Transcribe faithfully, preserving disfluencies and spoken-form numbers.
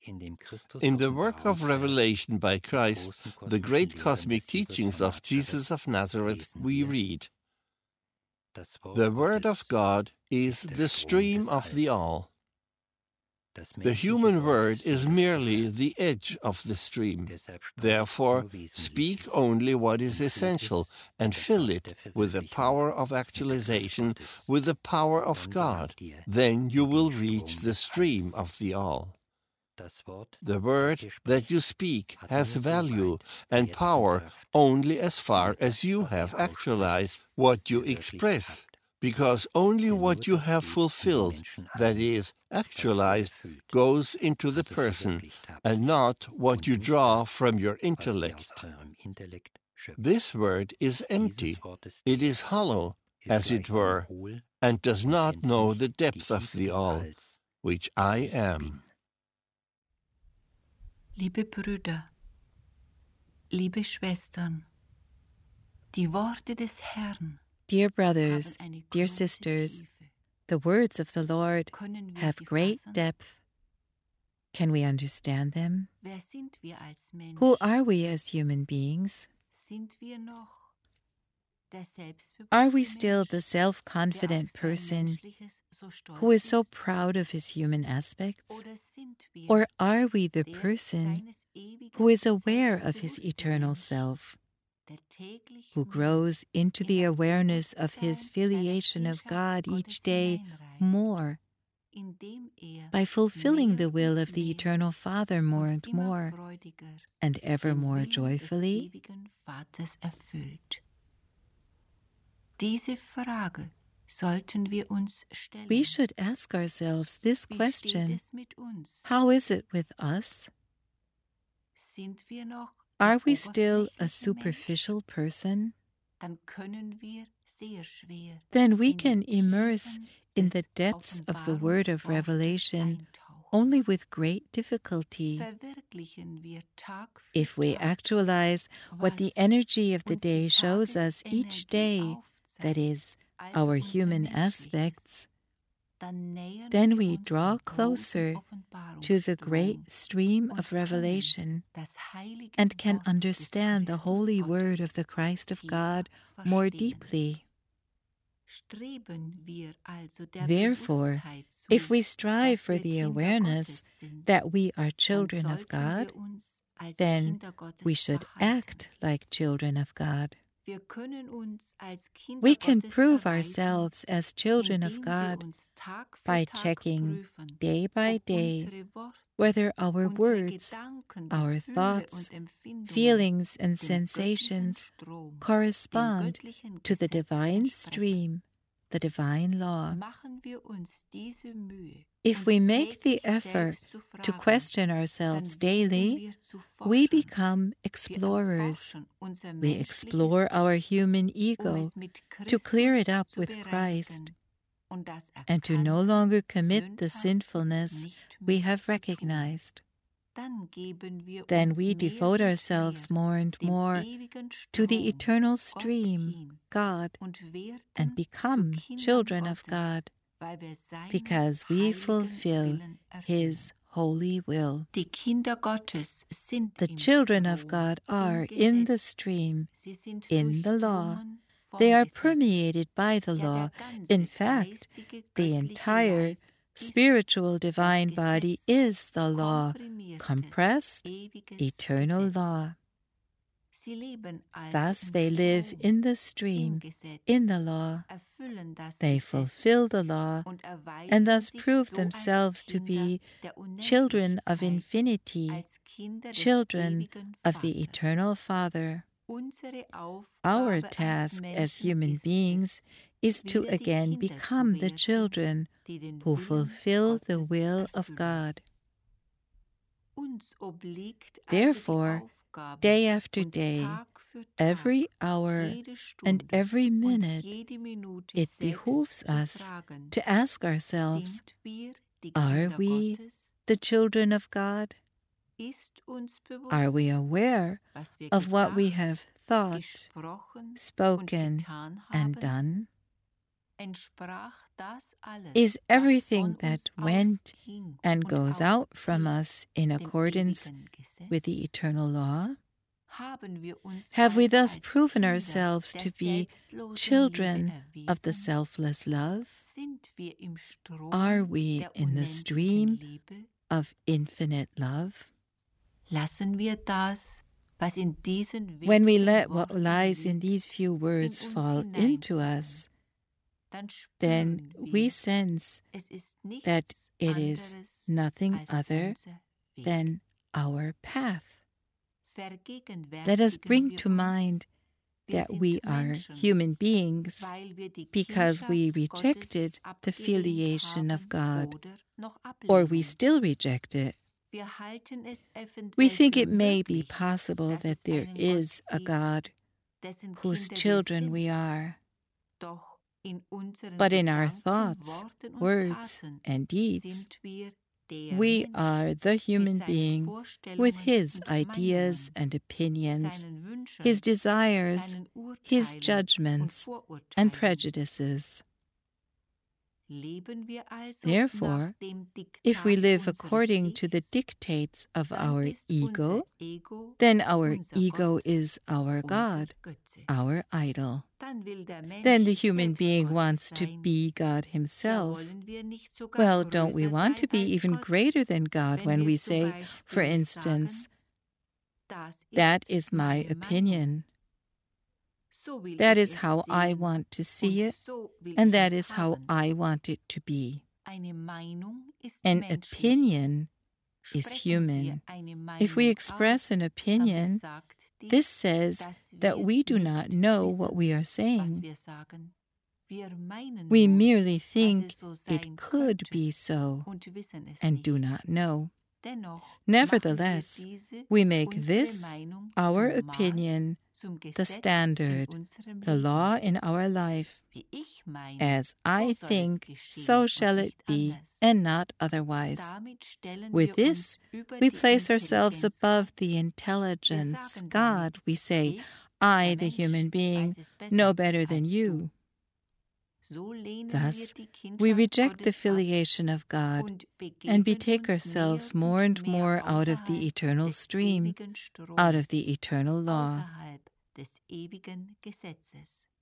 In the work of revelation by Christ, the great cosmic teachings of Jesus of Nazareth, we read, "The Word of God is the stream of the all. The human word is merely the edge of the stream. Therefore, speak only what is essential and fill it with the power of actualization, with the power of God. Then you will reach the stream of the all. The word that you speak has value and power only as far as you have actualized what you express, because only what you have fulfilled, that is, actualized, goes into the person, and not what you draw from your intellect. This word is empty. It is hollow, as it were, and does not know the depth of the all, which I am." Liebe Brüder, liebe Schwestern, die Worte des Herrn. Dear brothers, dear sisters, the words of the Lord have great depth. Can we understand them? Who are we as human beings? Are we still the self-confident person who is so proud of his human aspects? Or are we the person who is aware of his eternal self, who grows into the awareness of his filiation of God each day more, by fulfilling the will of the Eternal Father more and more, and ever more joyfully? We should ask ourselves this question: how is it with us? Are we still a superficial person? Then we can immerse in the depths of the word of revelation only with great difficulty. If we actualize what the energy of the day shows us each day, that is, our human aspects, then we draw closer to the great stream of revelation and can understand the holy word of the Christ of God more deeply. Therefore, if we strive for the awareness that we are children of God, then we should act like children of God. We can prove ourselves as children of God by checking day by day whether our words, our thoughts, feelings, and sensations correspond to the divine stream, the divine law. If we make the effort to question ourselves daily, we become explorers. We explore our human ego to clear it up with Christ and to no longer commit the sinfulness we have recognized. Then we devote ourselves more and more to the eternal stream, God, and become children of God, because we fulfill His holy will. The children of God are in the stream, in the law. They are permeated by the law. In fact, the entire spiritual divine body is the law, compressed, eternal law. Thus they live in the stream, in the law. They fulfill the law and thus prove themselves to be children of infinity, children of the Eternal Father. Our task as human beings is to again become the children who fulfill the will of God. Therefore, day after day, every hour and every minute, it behooves us to ask ourselves, are we the children of God? Are we aware of what we have thought, spoken, and done? is everything that went and goes out from us in accordance with the eternal law? Have we thus proven ourselves to be children of the selfless love? Are we in the stream of infinite love? When we let what lies in these few words fall into us, then we sense that it is nothing other than our path. Let us bring to mind that we are human beings because we rejected the filiation of God, or we still reject it. We think it may be possible that there is a God whose children we are. But in our thoughts, words, and deeds, we are the human being with his ideas and opinions, his desires, his judgments, and prejudices. Therefore, if we live according to the dictates of our ego, then our ego is our God, our idol. Then the human being wants to be God himself. Well, don't we want to be even greater than God when we say, for instance, that is my opinion. That is how I want to see it, and that is how I want it to be. An opinion is human. If we express an opinion, this says that we do not know what we are saying. We merely think it could be so and do not know. Nevertheless, we make this, our opinion, the standard, the law in our life. As I think, so shall it be, and not otherwise. With this, we place ourselves above the intelligence. God, we say, I, the human being, know better than you. Thus, we reject the filiation of God and betake ourselves more and more out of the eternal stream, out of the eternal law.